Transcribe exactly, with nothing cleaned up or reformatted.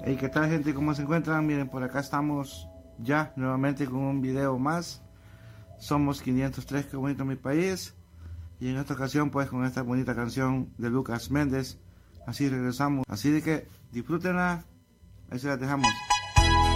Hey, ¿qué tal, gente? ¿Cómo se encuentran? Miren, por acá estamos ya nuevamente con un video más. Somos quinientos tres, qué bonito mi país. Y en esta ocasión pues con esta bonita canción de Lucas Méndez. Así regresamos. Así de que disfrútenla. Ahí se las dejamos.